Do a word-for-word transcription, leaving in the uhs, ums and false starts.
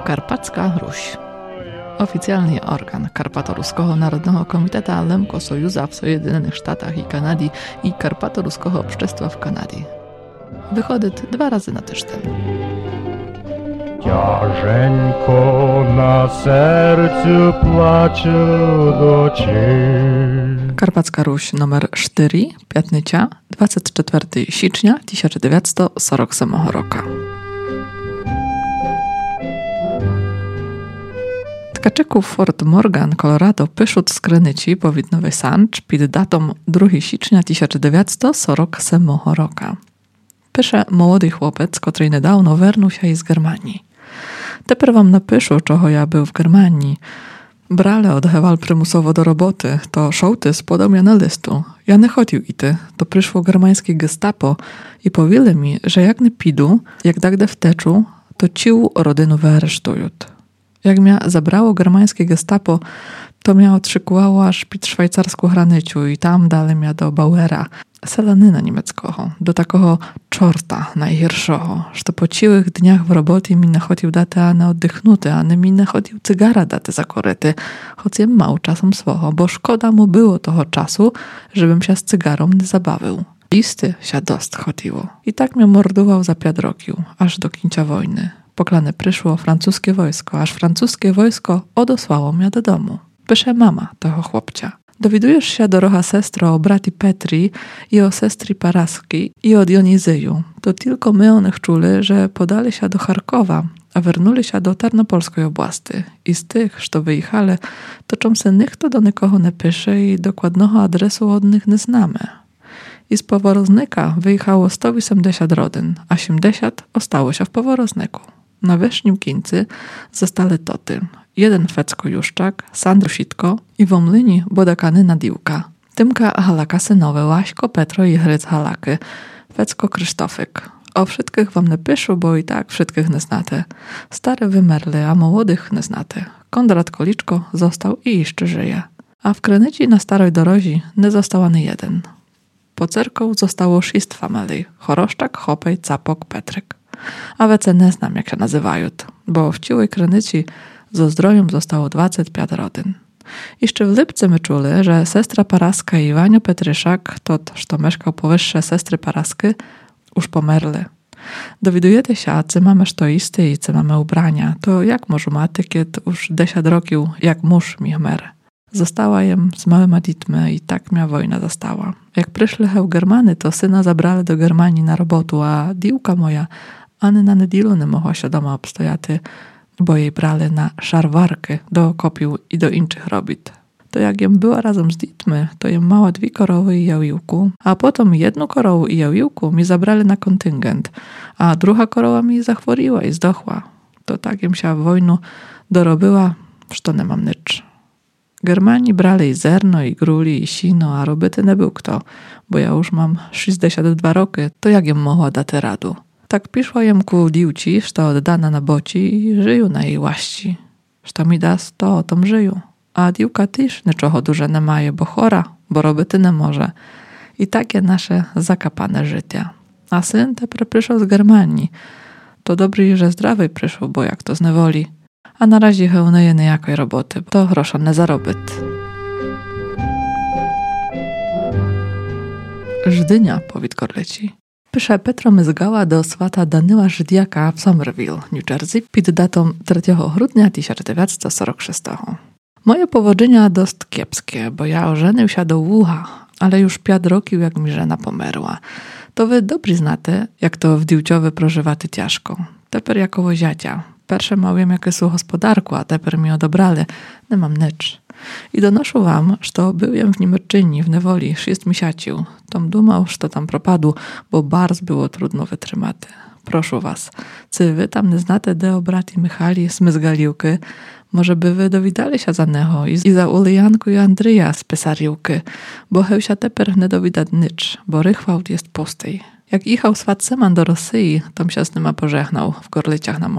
Karpacka Ruś. Oficjalny organ Karpato-Ruskiego Narodnego Komiteta Lemko Sojuza w Sojedynionych Sztatach i Kanady i Karpato-Ruskiego Общества w Kanadzie. Wychodzi dwa razy na tydzień. Ciężko na sercu płacze do ciebie. Karpacka Ruś numer cztery, piątnica, dwudziestego czwartego sierpnia tysiąc dziewięćset czterdziestego ósmego roku. Tkaczyków Fort Morgan, Colorado, pyszut z Krynyci powidnowy sancz pід datą drugiego sierpnia tysiąc dziewięćset czterdziestego ósmego roku. Pysze młody chłopiec, który niedawno wernął się z Germanii. Teper wam napyшу, czego ja był w Germanii. Brale odhewal prymusowo do roboty, to szołtys podał mnie na listu. Ja nie chodził ity, to przyszło germańskie gestapo i powiedzieli mi, że jak nie pidu, jak dagde wteczu, to cił rodynu wyaresztują. Jak mnie zabrało germańskie gestapo, to mnie otrzykuwało aż pід szwajcarską granicą i tam dalej mnie do Bauera, selanyna niemieckiego, do takiego czorta najgierszego, że po ciłych dniach w robocie mi nachodził daty, a nie oddychnuty, a nie mi nachodził cygara daty za koryty, choć jem mał czasem swoho, bo szkoda mu było toho czasu, żebym się z cygarą nie zabawił. Listy się dost chodziło. I tak mnie mordował za pięć rokił, aż do końca wojny. Poklane przyszło francuskie wojsko, aż francuskie wojsko odosłało mnie do domu. Pysze mama toho chłopcia. Dowiadujesz się doroga sestro o brati Petri i o sestry Paraski i o Dionizyju. To tylko my onych czuli, że podali się do Charkowa, a wernuli się do Tarnopolskiej oblasti. I z tych, co wyjechali, to czym se nikt do nikogo nie pisze i dokładnego adresu od nich nie znamy. I z Poworoznyka wyjechało sto osiemdziesiąt rodyn, a siedemdziesiąt ostało się w Poworoznyku. Na wierzchnim Kińcy zostali toty. Jeden Fecko Juszczak, Sandro Sitko i w Omlyni Bodakany Nadiłka. Tymka Halaka synowe Łaśko, Petro i Hryc Halaky, Fecko Krzysztofyk. O wszystkich wam nie piszę, bo i tak wszystkich nie znate. Stare wymerli, a młodych nie znate. Kondrat Koliczko został i jeszcze żyje. A w Krynyci na starej dorozi nie został ani jeden. Po cerką zostało sześć familii. Choroszczak, Chopej, Capok, Petryk. A wece nie znam, jak się nazywają, bo w ciłej Krynyci z zdrojem zostało dwadzieścia pięć rodyn. Jeszcze w lipcu my czuli, że sestra Paraska i Iwanio Petryszak, to, co mieszkał powyższe sestry Parasky, już pomerli. Dowiadujecie się, co mamy sztoisty i co mamy ubrania, to jak może maty, kiedy już dziesięć rokił, jak mąż mi mer. Została jem z małymi dziećmi i tak miała wojna została. Jak przyszli Germany, to syna zabrali do Germanii na robotu, a diłka moja ani na niedzielu nie mogła się doma obstojaty, bo jej brali na szarwarkę do kopił i do innych robit. To jak jem była razem z dziećmi, to jem mała dwie korowy i jawiłku, a potem jedną korowę i jawiłku mi zabrali na kontyngent, a druga korowa mi zachworiła i zdochła. To tak jem się w wojnu dorobiła, że to nie mam nic. Germani brali i zerno, i gruli, i sino, a roboty nie był kto, bo ja już mam sześćdziesiąt dwa roki, to jak jem mogła dać radu. Tak piszła jem ku diłci, że oddana na boci i żyju na jej łaści. Że mi da to o tom żyju. A diłka też niczego duże nie maje, bo chora, bo roboty nie może. I takie nasze zakapane życia. A syn tepre przyszł z Germanii. To dobry, że zdrowy przyszł, bo jak to z niewoli. A na razie hełneje niejakiej roboty, to grosza nie zarobyt. Żdynia, powiedz Korleci. Pysze Petro Myzgała do swata Danyła Żydiaka w Somerville, New Jersey, pід datą trzeciego grudnia tysiąc dziewięćset czterdziestego szóstego. Moje powodzenia dost kiepskie, bo ja ożenił się do Łucha, ale już pięć rokił, jak mi żena pomerła. To wy dobrzy znate, jak to w diłciowy prożywaty ciężko. Teper jakowo ziacia. Pierwsze małym jakie są gospodarku, a teper mi odebrali. Nie mam nic. I donoszę wam, że byłem w Niemczyni, w niewoli, sześć miesięcy. Tom dumał, że tam propadł, bo bardzo było trudno wytrzymać. Proszę was, czy wy tam nie znate deo brati Michali z Myzgaliłki? Może by wy dowidali się za neho i za Ulijanku i Andrija z Pesariłki, bo heł się teper nie dowidać nic, bo rychwałt jest pusty. Jak jechał swat Seman do Rosji, tom się z nima pożegnał w Gorlyciach na